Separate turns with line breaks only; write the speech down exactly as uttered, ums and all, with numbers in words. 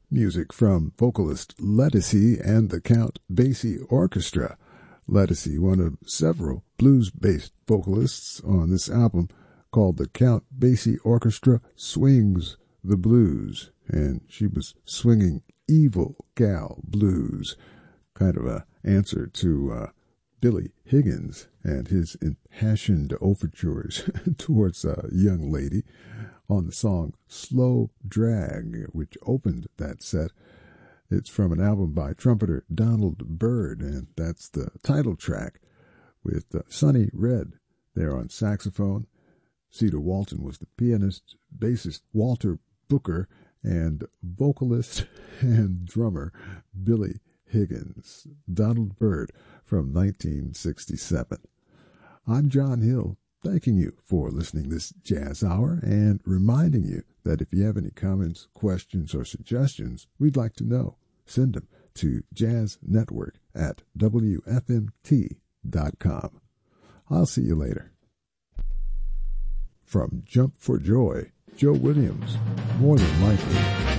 Music from vocalist Ledisi and the Count Basie Orchestra. Ledisi, one of several blues-based vocalists on this album called the Count Basie Orchestra Swings the Blues. And she was swinging Evil Gal Blues, kind of a answer to uh, Billy Higgins and his impassioned overtures towards a young lady on the song Slow Drag, which opened that set. It's from an album by trumpeter Donald Byrd, and that's the title track with uh, Sonny Red there on saxophone. Cedar Walton was the pianist, bassist Walter Booker, and vocalist and drummer Billy Higgins. Donald Byrd from nineteen sixty-seven. I'm John Hill, thanking you for listening this Jazz Hour and reminding you that if you have any comments, questions, or suggestions, we'd like to know. Send them to jazz network at w f m t dot com. I'll see you later. From Jump for Joy, Joe Williams, More Than Likely.